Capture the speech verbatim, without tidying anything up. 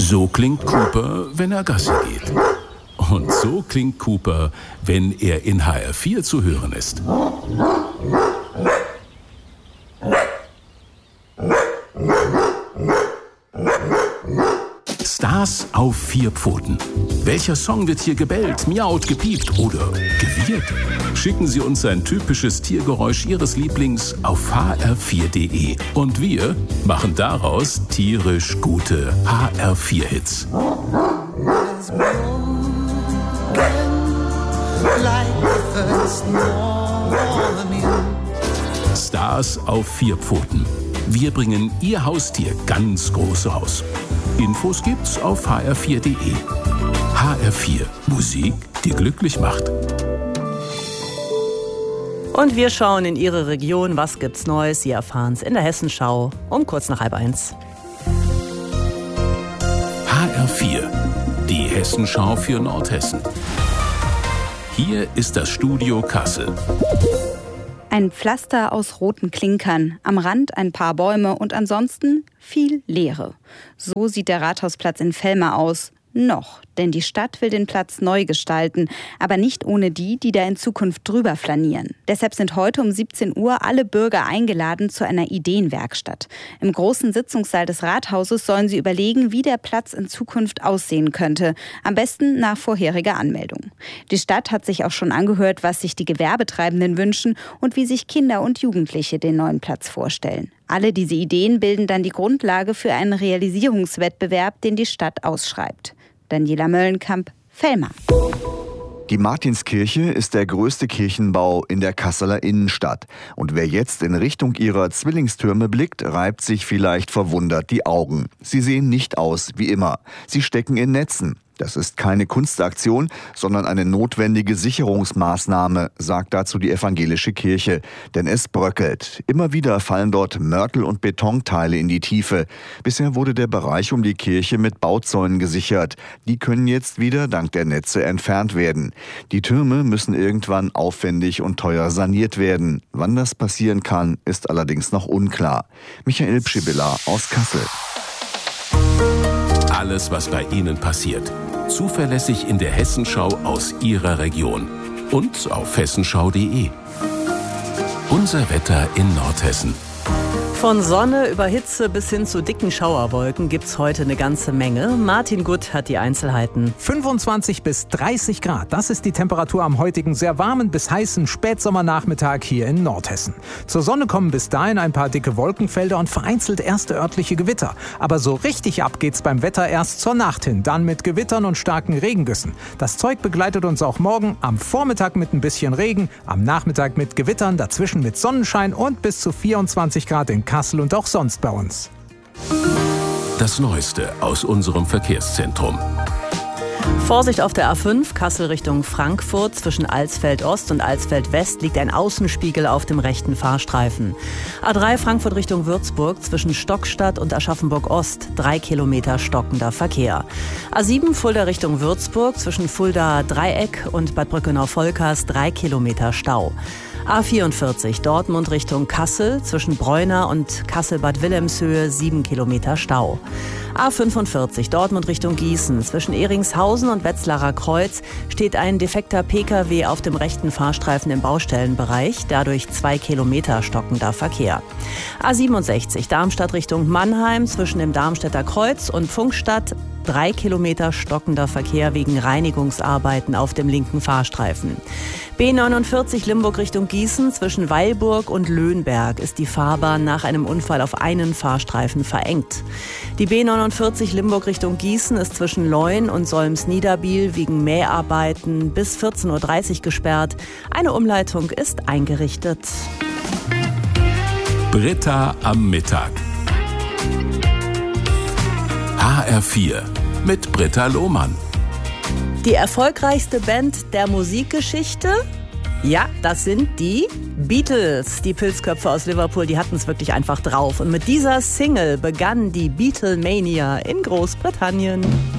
So klingt Cooper, wenn er Gassi geht. Und so klingt Cooper, wenn er in H R vier zu hören ist. Stars auf vier Pfoten. Welcher Song wird hier gebellt, miaut, gepiept oder gewirrt? Schicken Sie uns ein typisches Tiergeräusch Ihres Lieblings auf h r vier punkt d e. Und wir machen daraus tierisch gute H R vier Hits. Stars auf vier Pfoten. Wir bringen Ihr Haustier ganz groß raus. Infos gibt's auf h r vier punkt d e. H R vier. Musik, die glücklich macht. Und wir schauen in Ihre Region. Was gibt's Neues? Sie erfahren's in der Hessenschau um kurz nach halb eins. H R vier. Die Hessenschau für Nordhessen. Hier ist das Studio Kassel. Ein Pflaster aus roten Klinkern, am Rand ein paar Bäume und ansonsten viel Leere. So sieht der Rathausplatz in Velmar aus. Noch, denn die Stadt will den Platz neu gestalten, aber nicht ohne die, die da in Zukunft drüber flanieren. Deshalb sind heute um siebzehn Uhr alle Bürger eingeladen zu einer Ideenwerkstatt. Im großen Sitzungssaal des Rathauses sollen sie überlegen, wie der Platz in Zukunft aussehen könnte. Am besten nach vorheriger Anmeldung. Die Stadt hat sich auch schon angehört, was sich die Gewerbetreibenden wünschen und wie sich Kinder und Jugendliche den neuen Platz vorstellen. Alle diese Ideen bilden dann die Grundlage für einen Realisierungswettbewerb, den die Stadt ausschreibt. Daniela Möllenkamp, Velmar. Die Martinskirche ist der größte Kirchenbau in der Kasseler Innenstadt. Und wer jetzt in Richtung ihrer Zwillingstürme blickt, reibt sich vielleicht verwundert die Augen. Sie sehen nicht aus wie immer. Sie stecken in Netzen. Das ist keine Kunstaktion, sondern eine notwendige Sicherungsmaßnahme, sagt dazu die evangelische Kirche. Denn es bröckelt. Immer wieder fallen dort Mörtel und Betonteile in die Tiefe. Bisher wurde der Bereich um die Kirche mit Bauzäunen gesichert. Die können jetzt wieder dank der Netze entfernt werden. Die Türme müssen irgendwann aufwendig und teuer saniert werden. Wann das passieren kann, ist allerdings noch unklar. Michael Pschibilla aus Kassel. Alles, was bei Ihnen passiert. Zuverlässig in der Hessenschau aus Ihrer Region. Und auf hessenschau punkt d e. Unser Wetter in Nordhessen. Von Sonne über Hitze bis hin zu dicken Schauerwolken gibt's heute eine ganze Menge. Martin Gutt hat die Einzelheiten. fünfundzwanzig bis dreißig Grad, das ist die Temperatur am heutigen sehr warmen bis heißen Spätsommernachmittag hier in Nordhessen. Zur Sonne kommen bis dahin ein paar dicke Wolkenfelder und vereinzelt erste örtliche Gewitter. Aber so richtig ab geht's beim Wetter erst zur Nacht hin, dann mit Gewittern und starken Regengüssen. Das Zeug begleitet uns auch morgen, am Vormittag mit ein bisschen Regen, am Nachmittag mit Gewittern, dazwischen mit Sonnenschein und bis zu vierundzwanzig Grad in Kassel und auch sonst bei uns. Das Neueste aus unserem Verkehrszentrum. Vorsicht auf der A fünf, Kassel Richtung Frankfurt. Zwischen Alsfeld Ost und Alsfeld West liegt ein Außenspiegel auf dem rechten Fahrstreifen. A drei Frankfurt Richtung Würzburg, zwischen Stockstadt und Aschaffenburg Ost, drei Kilometer stockender Verkehr. A sieben Fulda Richtung Würzburg, zwischen Fulda Dreieck und Bad Brückenau-Volkers, drei Kilometer Stau. A vierundvierzig Dortmund Richtung Kassel, zwischen Bräuner und Kassel-Bad Wilhelmshöhe, sieben Kilometer Stau. A fünfundvierzig Dortmund Richtung Gießen, zwischen Eringshausen und Wetzlarer Kreuz steht ein defekter Pkw auf dem rechten Fahrstreifen im Baustellenbereich, dadurch zwei Kilometer stockender Verkehr. A siebenundsechzig Darmstadt Richtung Mannheim, zwischen dem Darmstädter Kreuz und Funkstadt, drei Kilometer stockender Verkehr wegen Reinigungsarbeiten auf dem linken Fahrstreifen. B neunundvierzig Limburg Richtung Gießen, zwischen Weilburg und Löhnberg ist die Fahrbahn nach einem Unfall auf einen Fahrstreifen verengt. Die B neunundvierzig Limburg Richtung Gießen ist zwischen Leun und Solms-Niederbiel wegen Mäharbeiten bis vierzehn Uhr dreißig gesperrt. Eine Umleitung ist eingerichtet. Britta am Mittag. H R vier mit Britta Lohmann. Die erfolgreichste Band der Musikgeschichte? Ja, das sind die Beatles. Die Pilzköpfe aus Liverpool, die hatten es wirklich einfach drauf. Und mit dieser Single begann die Beatlemania in Großbritannien.